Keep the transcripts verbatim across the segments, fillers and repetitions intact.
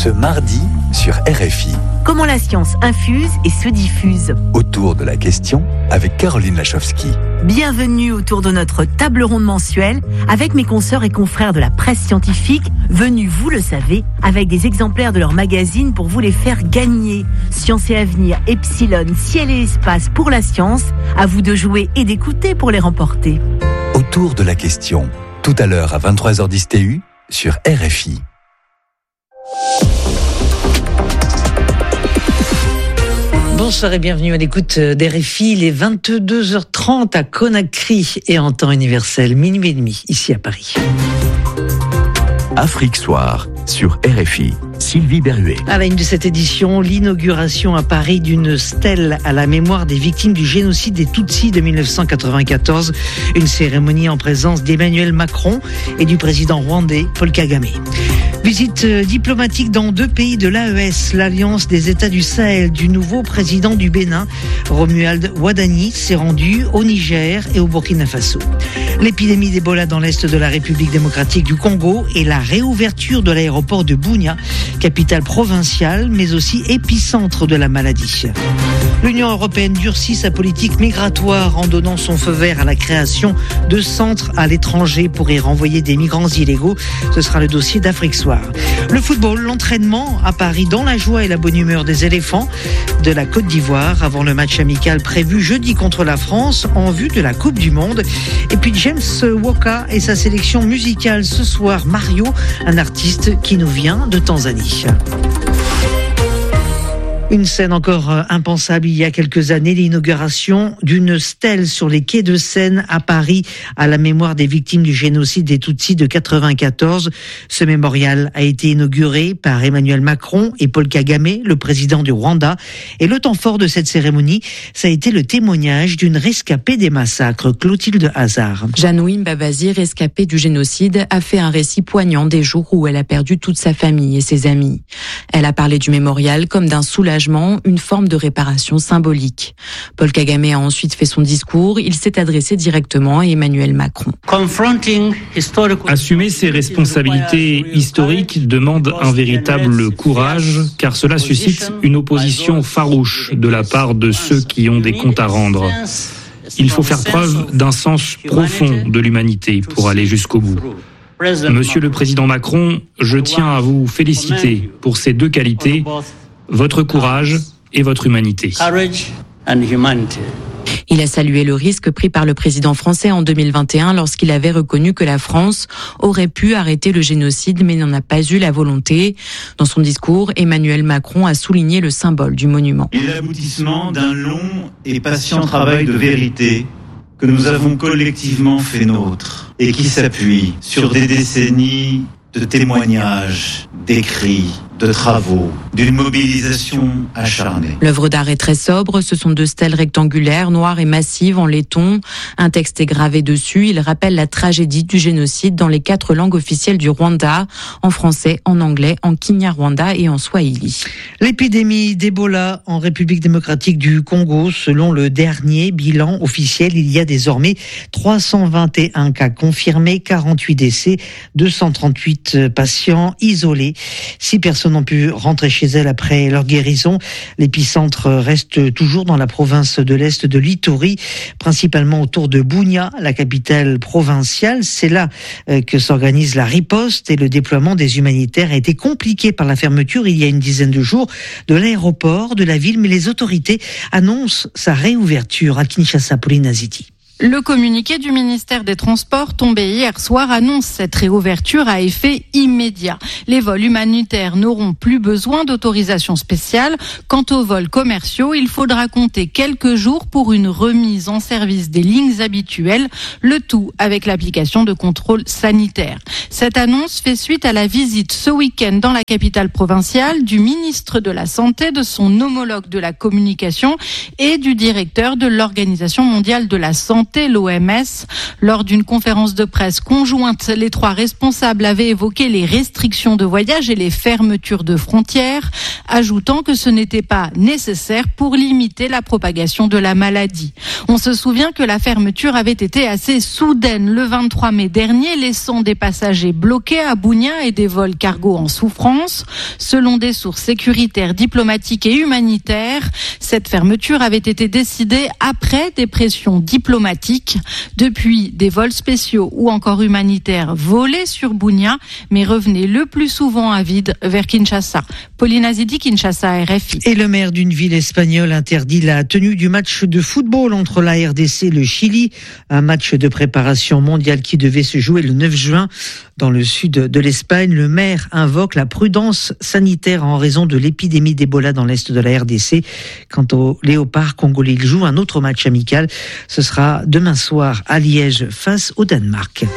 Ce mardi sur R F I. Comment la science infuse et se diffuse. Autour de la question avec Caroline Lachowski. Bienvenue autour de notre table ronde mensuelle avec mes consoeurs et confrères de la presse scientifique, venus, vous le savez, avec des exemplaires de leur magazine pour vous les faire gagner. Science et Avenir, Epsilon, Ciel et Espace pour la science, à vous de jouer et d'écouter pour les remporter. Autour de la question, tout à l'heure à vingt-trois heures dix T U sur R F I. Bonsoir et bienvenue à l'écoute d'R F I, il est vingt-deux heures trente à Conakry et en temps universel, minuit et demi, ici à Paris. Afrique Soir sur R F I. Sylvie Berruet. À la une de cette édition, l'inauguration à Paris d'une stèle à la mémoire des victimes du génocide des Tutsis de dix-neuf cent quatre-vingt-quatorze. Une cérémonie en présence d'Emmanuel Macron et du président rwandais Paul Kagame. Visite diplomatique dans deux pays de l'A E S, l'Alliance des États du Sahel, du nouveau président du Bénin, Romuald Wadani, s'est rendu au Niger et au Burkina Faso. L'épidémie d'Ebola dans l'est de la République démocratique du Congo et la réouverture de l'aéroport de Bunia, capitale provinciale, mais aussi épicentre de la maladie. L'Union européenne durcit sa politique migratoire en donnant son feu vert à la création de centres à l'étranger pour y renvoyer des migrants illégaux. Ce sera le dossier d'Afrique Soir. Le football, l'entraînement à Paris dans la joie et la bonne humeur des éléphants de la Côte d'Ivoire avant le match amical prévu jeudi contre la France en vue de la Coupe du Monde. Et puis James Walker et sa sélection musicale ce soir, Mario, un artiste qui nous vient de Tanzanie. Une scène encore impensable il y a quelques années, l'inauguration d'une stèle sur les quais de Seine à Paris à la mémoire des victimes du génocide des Tutsis de quatre-vingt-quatorze. Ce mémorial a été inauguré par Emmanuel Macron et Paul Kagame, le président du Rwanda. Et le temps fort de cette cérémonie, ça a été le témoignage d'une rescapée des massacres, Clotilde Hazard. Janouim Babazi, rescapée du génocide, a fait un récit poignant des jours où elle a perdu toute sa famille et ses amis. Elle a parlé du mémorial comme d'un soulagement, une forme de réparation symbolique. Paul Kagame a ensuite fait son discours. Il s'est adressé directement à Emmanuel Macron. Assumer ses responsabilités historiques demande un véritable courage, car cela suscite une opposition farouche de la part de ceux qui ont des comptes à rendre. Il faut faire preuve d'un sens profond de l'humanité pour aller jusqu'au bout. Monsieur le Président Macron, je tiens à vous féliciter pour ces deux qualités, votre courage et votre humanité. Il a salué le risque pris par le président français en deux mille vingt et un lorsqu'il avait reconnu que la France aurait pu arrêter le génocide mais n'en a pas eu la volonté. Dans son discours, Emmanuel Macron a souligné le symbole du monument. Il est l'aboutissement d'un long et patient travail de vérité que nous avons collectivement fait nôtre et qui s'appuie sur des décennies de témoignages, d'écrits, de travaux, d'une mobilisation acharnée. L'œuvre d'art est très sobre, ce sont deux stèles rectangulaires, noires et massives en laiton. Un texte est gravé dessus, il rappelle la tragédie du génocide dans les quatre langues officielles du Rwanda, en français, en anglais, en kinyarwanda et en swahili. L'épidémie d'Ebola en République démocratique du Congo, selon le dernier bilan officiel, il y a désormais trois cent vingt et un cas confirmés, quarante-huit décès, deux cent trente-huit patients isolés. Six personnes ont pu rentrer chez elles après leur guérison. L'épicentre reste toujours dans la province de l'Est de l'Ituri, principalement autour de Bunia, la capitale provinciale. C'est là que s'organise la riposte et le déploiement des humanitaires a été compliqué par la fermeture il y a une dizaine de jours de l'aéroport de la ville, mais les autorités annoncent sa réouverture à Kinshasa. Pauline Aziti. Le communiqué du ministère des Transports tombé hier soir annonce cette réouverture à effet immédiat. Les vols humanitaires n'auront plus besoin d'autorisation spéciale. Quant aux vols commerciaux, il faudra compter quelques jours pour une remise en service des lignes habituelles, le tout avec l'application de contrôles sanitaires. Cette annonce fait suite à la visite ce week-end dans la capitale provinciale du ministre de la Santé, de son homologue de la communication et du directeur de l'Organisation mondiale de la santé. Santé, l'O M S. Lors d'une conférence de presse conjointe, les trois responsables avaient évoqué les restrictions de voyage et les fermetures de frontières, ajoutant que ce n'était pas nécessaire pour limiter la propagation de la maladie. On se souvient que la fermeture avait été assez soudaine le vingt-trois mai dernier, laissant des passagers bloqués à Bounia et des vols cargo en souffrance. Selon des sources sécuritaires, diplomatiques et humanitaires, cette fermeture avait été décidée après des pressions diplomatiques. Depuis, des vols spéciaux ou encore humanitaires volaient sur Bounia, mais revenaient le plus souvent à vide vers Kinshasa. Pauline Azidi, Kinshasa, R F I. Et le maire d'une ville espagnole interdit la tenue du match de football entre la R D C et le Chili, un match de préparation mondiale qui devait se jouer le neuf juin dans le sud de l'Espagne. Le maire invoque la prudence sanitaire en raison de l'épidémie d'Ebola dans l'est de la R D C. Quant au Léopard congolais, il joue un autre match amical. Ce sera demain soir à Liège face au Danemark.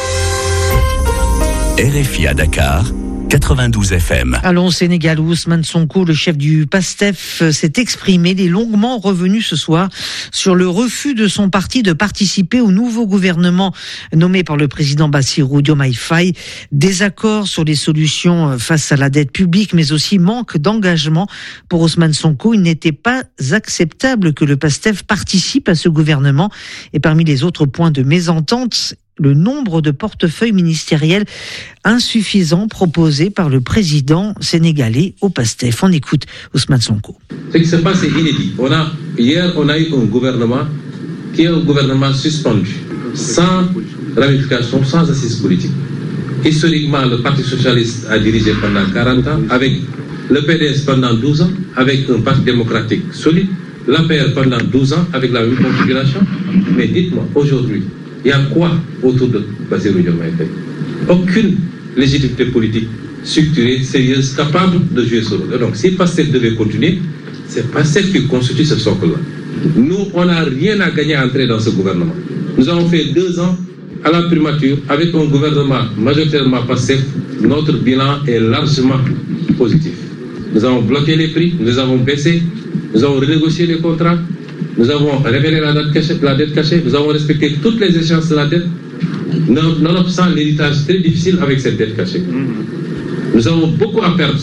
R F I à Dakar, quatre-vingt-douze F M. Allons au Sénégal où Ousmane Sonko, le chef du PASTEF, s'est exprimé. Il est longuement revenu ce soir sur le refus de son parti de participer au nouveau gouvernement nommé par le président Bassirou Diomaye Faye. Désaccord sur les solutions face à la dette publique, mais aussi manque d'engagement pour Ousmane Sonko. Il n'était pas acceptable que le PASTEF participe à ce gouvernement. Et parmi les autres points de mésentente, le nombre de portefeuilles ministériels insuffisants proposés par le président sénégalais au PASTEF. On écoute Ousmane Sonko. Ce qui se passe est inédit. On a, hier, on a eu un gouvernement qui est un gouvernement suspendu, sans ramification, sans assise politique. Historiquement, le Parti socialiste a dirigé pendant quarante ans, avec le P D S pendant douze ans, avec un parti démocratique solide, l'A P R pendant douze ans, avec la même configuration. Mais dites-moi, aujourd'hui, il y a quoi autour de Bassirou Diomaye Faye? Aucune légitimité politique structurée, sérieuse, capable de jouer ce rôle. Donc, si PASTEF devait continuer, c'est PASTEF qui constitue ce socle-là. Nous, on n'a rien à gagner à entrer dans ce gouvernement. Nous avons fait deux ans à la primature avec un gouvernement majoritairement PASTEF. Notre bilan est largement positif. Nous avons bloqué les prix, nous avons baissé, nous avons renégocié les contrats. Nous avons révélé la dette cachée, la dette cachée, nous avons respecté toutes les échéances de la dette, nonobstant l'héritage très difficile avec cette dette cachée. Nous avons beaucoup à perdre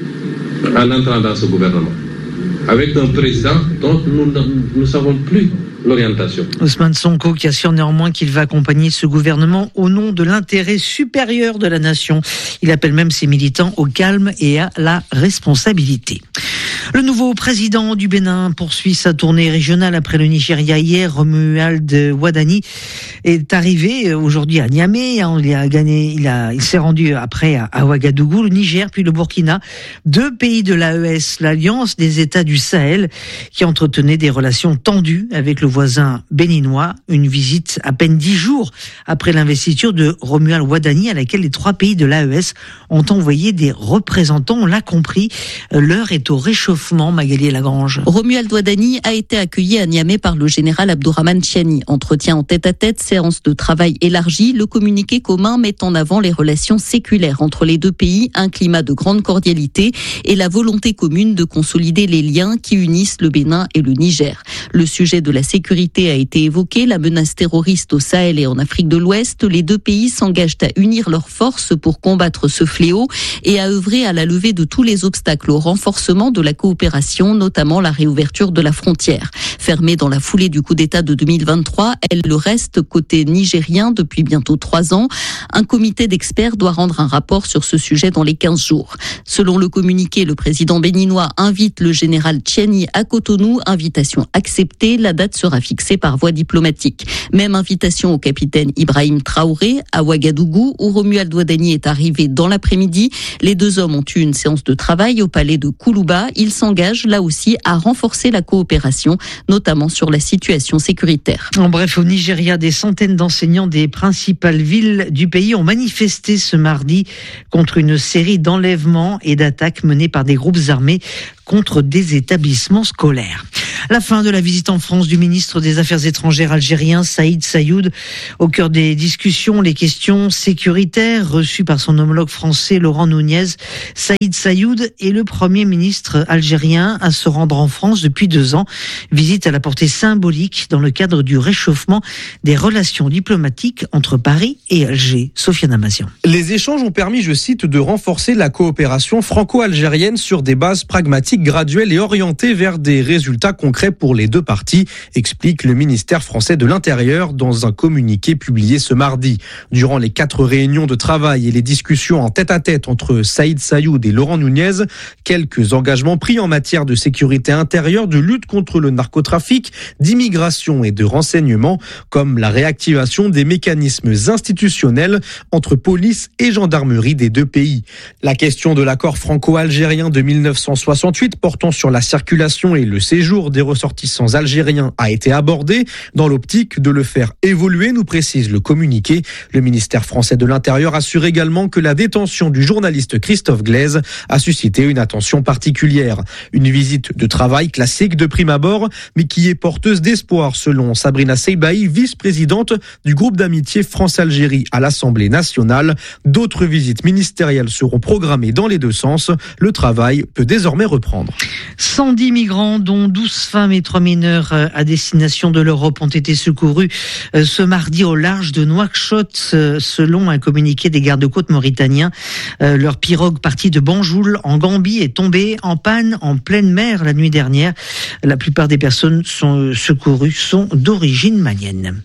en entrant dans ce gouvernement, avec un président dont nous ne savons plus l'orientation. Ousmane Sonko qui assure néanmoins qu'il va accompagner ce gouvernement au nom de l'intérêt supérieur de la nation. Il appelle même ses militants au calme et à la responsabilité. Le nouveau président du Bénin poursuit sa tournée régionale après le Nigeria hier. Romuald Wadani est arrivé aujourd'hui à Niamey. Il a gagné, il a, il s'est rendu après à Ouagadougou, le Niger puis le Burkina, deux pays de l'A E S, l'Alliance des États du Sahel, qui entretenait des relations tendues avec le voisin béninois. Une visite à peine dix jours après l'investiture de Romuald Wadani, à laquelle les trois pays de l'A E S ont envoyé des représentants. On l'a compris, l'heure est au réchauffement. Magali Lagrange. Romuald Wadani a été accueilli à Niamey par le général Abdourahmane Chiani. Entretien en tête-à-tête, séance de travail élargie. Le communiqué commun met en avant les relations séculaires entre les deux pays, un climat de grande cordialité et la volonté commune de consolider les liens qui unissent le Bénin et le Niger. Le sujet de la sécurité a été évoqué, la menace terroriste au Sahel et en Afrique de l'Ouest. Les deux pays s'engagent à unir leurs forces pour combattre ce fléau et à œuvrer à la levée de tous les obstacles au renforcement de la coopération, notamment la réouverture de la frontière. Fermée dans la foulée du coup d'État de deux mille vingt-trois, elle le reste côté nigérien depuis bientôt trois ans. Un comité d'experts doit rendre un rapport sur ce sujet dans les quinze jours. Selon le communiqué, le président béninois invite le général Chiani à Cotonou, invitation acceptée. La date sera fixée par voie diplomatique. Même invitation au capitaine Ibrahim Traoré à Ouagadougou, où Romuald Wadani est arrivé dans l'après-midi. Les deux hommes ont eu une séance de travail au palais de Koulouba. Ils s'engagent là aussi à renforcer la coopération, notamment sur la situation sécuritaire. En bref, au Nigeria, des centaines d'enseignants des principales villes du pays ont manifesté ce mardi contre une série d'enlèvements et d'attaques menées par des groupes armés contre des établissements scolaires. La fin de la visite en France du ministre des Affaires étrangères algérien Saïd Saïoud. Au cœur des discussions, les questions sécuritaires reçues par son homologue français Laurent Nunez. Saïd Saïoud est le premier ministre algérien à se rendre en France depuis deux ans. Visite à la portée symbolique dans le cadre du réchauffement des relations diplomatiques entre Paris et Alger. Sofiane Amazian. Les échanges ont permis, je cite, de renforcer la coopération franco-algérienne sur des bases pragmatiques, graduelles et orientées vers des résultats concrets pour les deux parties, explique le ministère français de l'Intérieur dans un communiqué publié ce mardi. Durant les quatre réunions de travail et les discussions en tête-à-tête entre Saïd Saïoud et Laurent Nunez, quelques engagements pris en matière de sécurité intérieure, de lutte contre le narcotrafic, d'immigration et de renseignement, comme la réactivation des mécanismes institutionnels entre police et gendarmerie des deux pays. La question de l'accord franco-algérien de dix-neuf cent soixante-huit portant sur la circulation et le séjour des ressortissants algériens a été abordée dans l'optique de le faire évoluer, nous précise le communiqué. Le ministère français de l'Intérieur assure également que la détention du journaliste Christophe Glaise a suscité une attention particulière. Une visite de travail classique de prime abord, mais qui est porteuse d'espoir selon Sabrina Seibaï, vice-présidente du groupe d'amitié France-Algérie à l'Assemblée nationale. D'autres visites ministérielles seront programmées dans les deux sens. Le travail peut désormais reprendre. cent dix migrants, dont douze femmes et trois mineurs à destination de l'Europe, ont été secourus ce mardi au large de Nouakchott, selon un communiqué des gardes-côtes mauritaniens. Leur pirogue partie de Banjoul en Gambie est tombée en panne en pleine mer la nuit dernière. La plupart des personnes sont secourues sont d'origine malienne.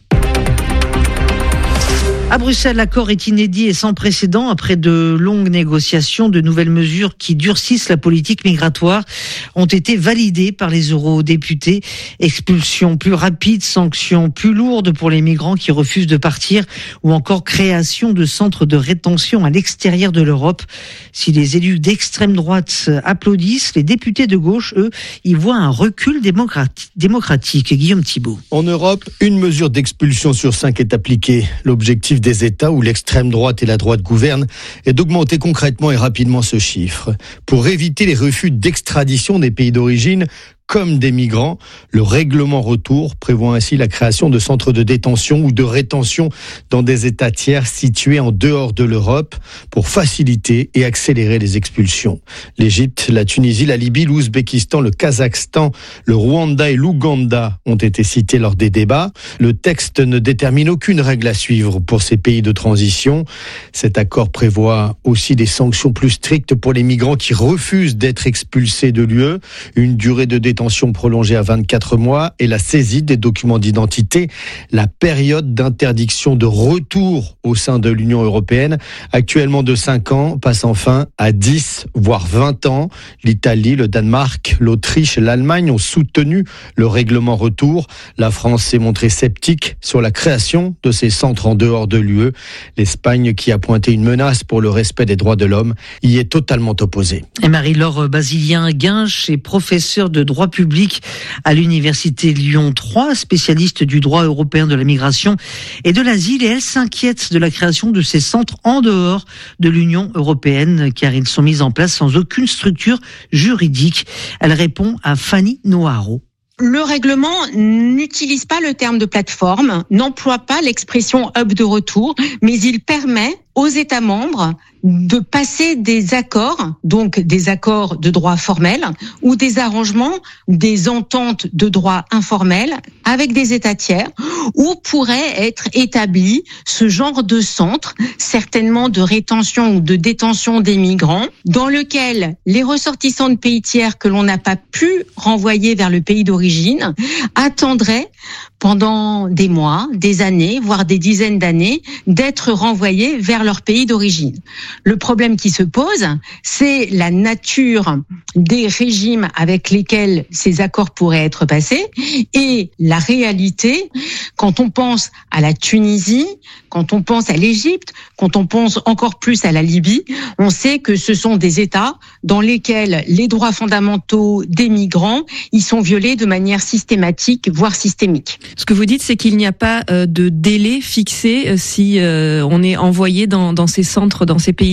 À Bruxelles, l'accord est inédit et sans précédent. Après de longues négociations, de nouvelles mesures qui durcissent la politique migratoire ont été validées par les eurodéputés. Expulsion plus rapide, sanctions plus lourdes pour les migrants qui refusent de partir ou encore création de centres de rétention à l'extérieur de l'Europe. Si les élus d'extrême droite applaudissent, les députés de gauche, eux, y voient un recul démocratique. Guillaume Thibault. En Europe, une mesure d'expulsion sur cinq est appliquée. L'objectif des États où l'extrême droite et la droite gouvernent est d'augmenter concrètement et rapidement ce chiffre. Pour éviter les refus d'extradition des pays d'origine, comme des migrants, le règlement retour prévoit ainsi la création de centres de détention ou de rétention dans des États tiers situés en dehors de l'Europe pour faciliter et accélérer les expulsions. L'Égypte, la Tunisie, la Libye, l'Ouzbékistan, le Kazakhstan, le Rwanda et l'Ouganda ont été cités lors des débats. Le texte ne détermine aucune règle à suivre pour ces pays de transition. Cet accord prévoit aussi des sanctions plus strictes pour les migrants qui refusent d'être expulsés de l'U E, une durée de détention prolongée à vingt-quatre mois et la saisie des documents d'identité. La période d'interdiction de retour au sein de l'Union européenne, actuellement de cinq ans, passe enfin à dix, voire vingt ans. L'Italie, le Danemark, l'Autriche et l'Allemagne ont soutenu le règlement retour. La France s'est montrée sceptique sur la création de ces centres en dehors de l'U E. L'Espagne, qui a pointé une menace pour le respect des droits de l'homme, y est totalement opposée. Et Marie-Laure Basilien-Guinche est professeure de droit public à l'université Lyon trois, spécialiste du droit européen de la migration et de l'asile, et elle s'inquiète de la création de ces centres en dehors de l'Union européenne car ils sont mis en place sans aucune structure juridique. Elle répond à Fanny Noharo. Le règlement n'utilise pas le terme de plateforme, n'emploie pas l'expression hub de retour, mais il permet aux États membres de passer des accords, donc des accords de droit formel ou des arrangements, des ententes de droit informel avec des États tiers où pourrait être établi ce genre de centre, certainement de rétention ou de détention des migrants, dans lequel les ressortissants de pays tiers que l'on n'a pas pu renvoyer vers le pays d'origine attendraient pendant des mois, des années, voire des dizaines d'années, d'être renvoyés vers leur pays d'origine. Le problème qui se pose, c'est la nature des régimes avec lesquels ces accords pourraient être passés et la réalité, quand on pense à la Tunisie, quand on pense à l'Égypte, quand on pense encore plus à la Libye, on sait que ce sont des États dans lesquels les droits fondamentaux des migrants, ils sont violés de manière systématique, voire systémique. Ce que vous dites, c'est qu'il n'y a pas euh, de délai fixé euh, si euh, on est envoyé dans, dans ces centres, dans ces pays tiers ?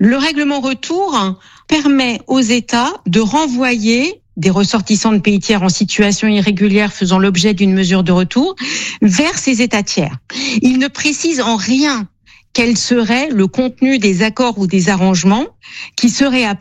Le règlement retour permet aux États de renvoyer des ressortissants de pays tiers en situation irrégulière faisant l'objet d'une mesure de retour vers ces États tiers. Il ne précise en rien quel serait le contenu des accords ou des arrangements qui seraient applicés